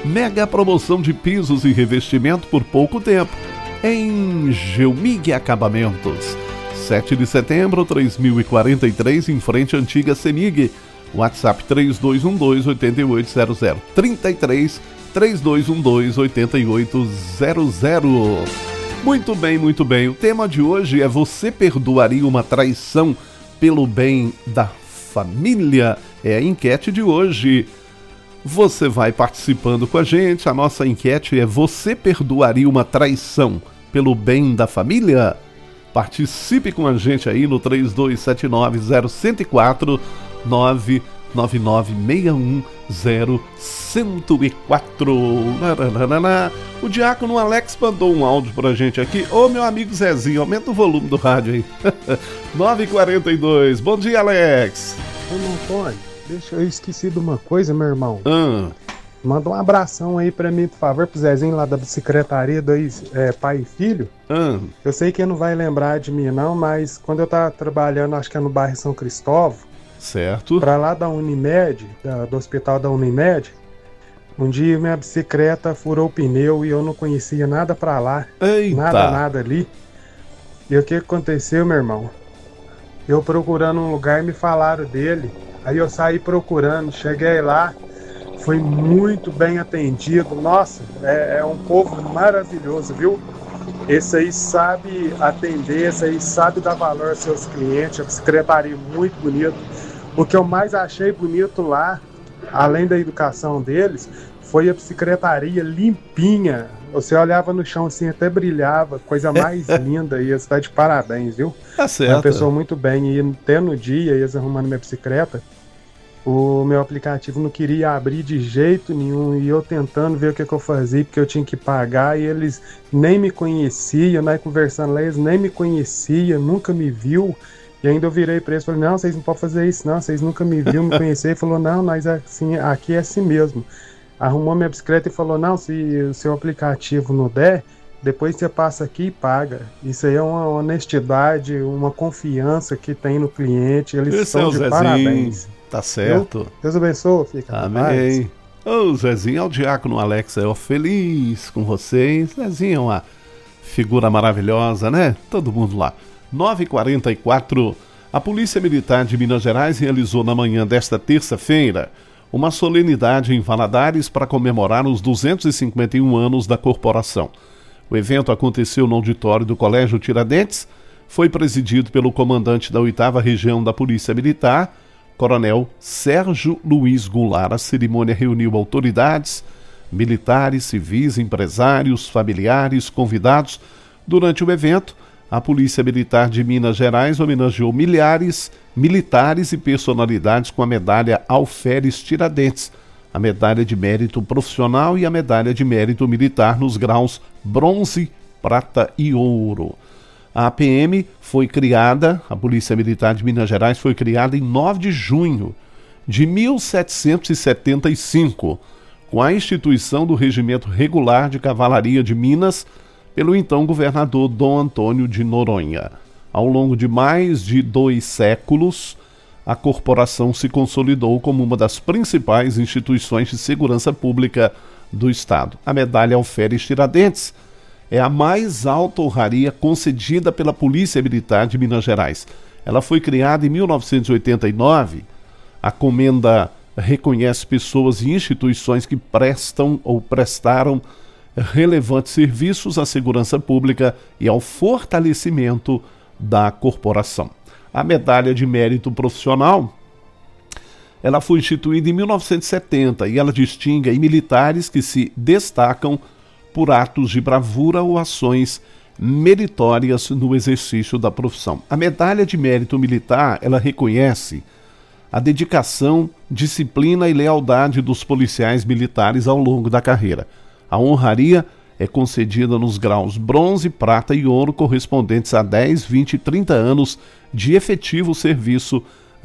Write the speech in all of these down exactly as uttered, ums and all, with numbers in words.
Mega promoção de pisos e revestimento por pouco tempo em Geomig Acabamentos. sete de setembro, três mil e quarenta e três, em frente à antiga Semig. WhatsApp três dois um dois, oito oito zero zero. trinta e três, três dois um dois, oito oito zero zero. Muito bem, muito bem. O tema de hoje é: você perdoaria uma traição pelo bem da família? É a enquete de hoje. Você vai participando com a gente. A nossa enquete é: você perdoaria uma traição pelo bem da família? Participe com a gente aí no três dois sete nove zero zero quatro, nove nove nove seis um zero zero quatro. O diácono Alex mandou um áudio pra gente aqui. Ô, meu amigo Zezinho, aumenta o volume do rádio aí. nove e quarenta e dois. Bom dia, Alex. Ô, Antônio, deixa eu esqueci de uma coisa, meu irmão. Ah. Manda um abração aí pra mim, por favor, pro Zezinho lá da secretaria dois é, pai e filho. Ah. Eu sei que ele não vai lembrar de mim não, mas quando eu tava trabalhando, acho que é no bairro São Cristóvão, certo, pra lá da Unimed, da, do hospital da Unimed, um dia minha bicicleta furou o pneu e eu não conhecia nada pra lá. Eita. Nada, nada ali. E o que aconteceu, meu irmão? Eu procurando um lugar, me falaram dele, aí eu saí procurando, cheguei lá, foi muito bem atendido. Nossa, é, é um povo maravilhoso, viu? Esse aí sabe atender, esse aí sabe dar valor aos seus clientes, a secretaria muito bonito. O que eu mais achei bonito lá, além da educação deles, foi a secretaria limpinha. Você olhava no chão assim, até brilhava, coisa mais linda, e você tá de parabéns, viu? Tá certo. Uma pessoa muito bem, e até no dia, eles arrumando minha bicicleta, o meu aplicativo não queria abrir de jeito nenhum, e eu tentando ver o que, que eu fazia, porque eu tinha que pagar, e eles nem me conheciam, né, conversando lá, eles nem me conheciam, nunca me viu, e ainda eu virei pra eles e falei: não, vocês não podem fazer isso não, vocês nunca me viram, me conheceram. Ele falou: não, nós assim, aqui é assim mesmo. Arrumou minha bicicleta e falou: não, se o seu aplicativo não der, depois você passa aqui e paga. Isso aí é uma honestidade, uma confiança que tem no cliente, eles Esse são é o de Zezinho. Parabéns. Tá certo. Eu, Deus abençoe, fica. Amém. Ô, Zezinho, é o diácono Alex, eu feliz com vocês. Zezinho é uma figura maravilhosa, né? Todo mundo lá. nove e quarenta e quatro. A Polícia Militar de Minas Gerais realizou na manhã desta terça-feira uma solenidade em Valadares para comemorar os duzentos e cinquenta e um anos da corporação. O evento aconteceu no auditório do Colégio Tiradentes, foi presidido pelo comandante da oitava Região da Polícia Militar, Coronel Sérgio Luiz Goulart. A cerimônia reuniu autoridades, militares, civis, empresários, familiares, convidados. Durante o evento, a Polícia Militar de Minas Gerais homenageou milhares, militares e personalidades com a medalha Alferes Tiradentes, a medalha de mérito profissional e a medalha de mérito militar nos graus bronze, prata e ouro. A A P M foi criada, a Polícia Militar de Minas Gerais foi criada em nove de junho de mil setecentos e setenta e cinco, com a instituição do Regimento Regular de Cavalaria de Minas, pelo então governador Dom Antônio de Noronha. Ao longo de mais de dois séculos, a corporação se consolidou como uma das principais instituições de segurança pública do Estado. A medalha Alferes Tiradentes é a mais alta honraria concedida pela Polícia Militar de Minas Gerais. Ela foi criada em mil novecentos e oitenta e nove. A comenda reconhece pessoas e instituições que prestam ou prestaram relevantes serviços à segurança pública e ao fortalecimento da corporação. A medalha de mérito profissional, ela foi instituída em mil novecentos e setenta e ela distingue aí militares que se destacam por atos de bravura ou ações meritórias no exercício da profissão. A medalha de mérito militar, ela reconhece a dedicação, disciplina e lealdade dos policiais militares ao longo da carreira. A honraria é concedida nos graus bronze, prata e ouro, correspondentes a dez, vinte e trinta anos de efetivo serviço,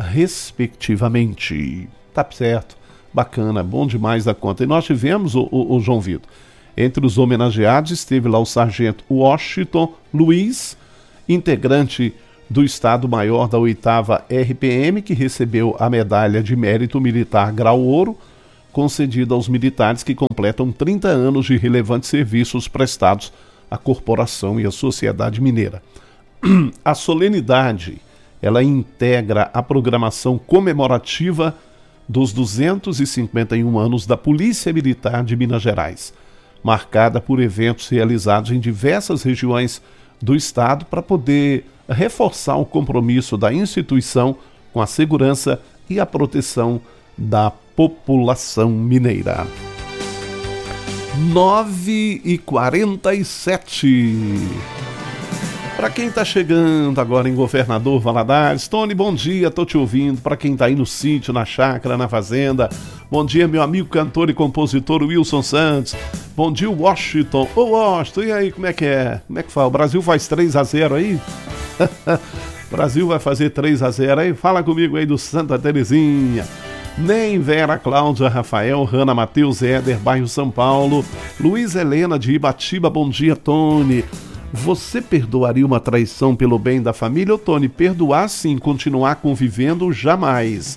respectivamente. Tá certo, bacana, bom demais da conta. E nós tivemos, o, o, o João Vitor, entre os homenageados esteve lá o sargento Washington Luiz, integrante do Estado-Maior da oitava R P M, que recebeu a medalha de mérito militar grau ouro, concedida aos militares que completam trinta anos de relevantes serviços prestados à corporação e à sociedade mineira. A solenidade, ela integra a programação comemorativa dos duzentos e cinquenta e um anos da Polícia Militar de Minas Gerais, marcada por eventos realizados em diversas regiões do estado para poder reforçar o compromisso da instituição com a segurança e a proteção da população mineira. nove e quarenta e sete. Para quem está chegando agora em Governador Valadares, Tony, bom dia, tô te ouvindo. Para quem está aí no sítio, na chácara, na fazenda, bom dia, meu amigo cantor e compositor Wilson Santos. Bom dia, Washington. Ô, Washington, e aí, como é que é? Como é que fala? O Brasil faz três a zero aí? O Brasil vai fazer três a zero aí? Fala comigo aí do Santa Terezinha. Nem Vera, Cláudia, Rafael, Rana, Matheus, Éder, bairro São Paulo. Luiz Helena de Ibatiba, bom dia, Tony. Você perdoaria uma traição pelo bem da família, ô Tony? Perdoar sim, continuar convivendo, jamais.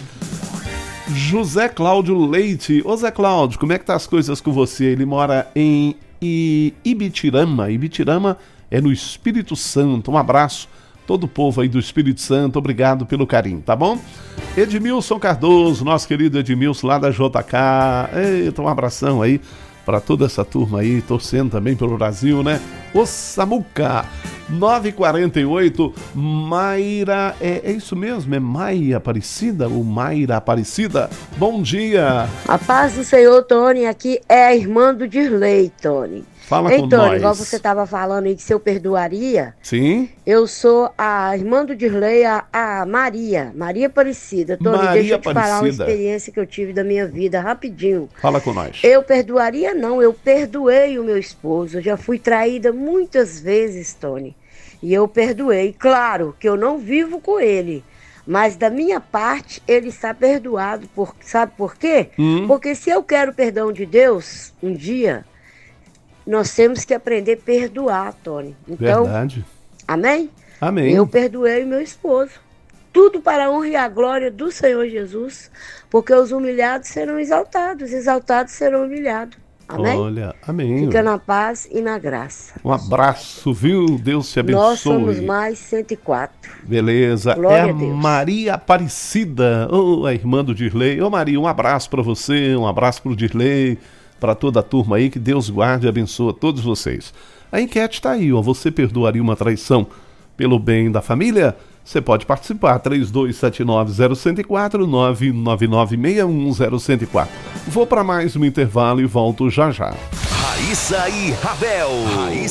José Cláudio Leite. Ô Zé Cláudio, como é que tá as coisas com você? Ele mora em Ibitirama. Ibitirama é no Espírito Santo. Um abraço. Todo o povo aí do Espírito Santo, obrigado pelo carinho, tá bom? Edmilson Cardoso, nosso querido Edmilson lá da J K. Eita, um abração aí para toda essa turma aí, torcendo também pelo Brasil, né? O Samuca, nove e quarenta e oito, Mayra, é, é isso mesmo? É Maia Aparecida ou Mayra Aparecida? Bom dia! A paz do Senhor, Tony, aqui é a irmã do Dirley, Tony. Fala Ei, com Tony, nós. igual você estava falando aí que se eu perdoaria, Sim? eu sou a irmã do Dirley, a, a Maria, Maria Aparecida. Tony, Maria deixa eu te falar uma Aparecida. experiência que eu tive da minha vida, rapidinho. Fala com nós. Eu perdoaria não, eu perdoei o meu esposo, eu já fui traída muitas vezes, Tony, e eu perdoei. Claro que eu não vivo com ele, mas da minha parte ele está perdoado, por, sabe por quê? Hum. Porque se eu quero perdão de Deus, um dia, nós temos que aprender a perdoar, Tony. Então, Verdade. amém? Amém. Eu perdoei o meu esposo. Tudo para a honra e a glória do Senhor Jesus, porque os humilhados serão exaltados, exaltados serão humilhados. Amém? Olha, amém. Fica na paz e na graça. Um abraço, viu? Deus te abençoe. Nós somos mais cento e quatro. Beleza. Glória é a a Deus. Maria Aparecida, oh, a irmã do Dirley. Ô Maria, um abraço para você, um abraço pro Dirley, para toda a turma aí, que Deus guarde e abençoe a todos vocês. A enquete está aí, ó. Você perdoaria uma traição pelo bem da família? Você pode participar, três dois sete nove zero zero quatro, nove nove nove seis um zero zero quatro. Vou para mais um intervalo e volto já já. Raíssa e Ravel. Raíssa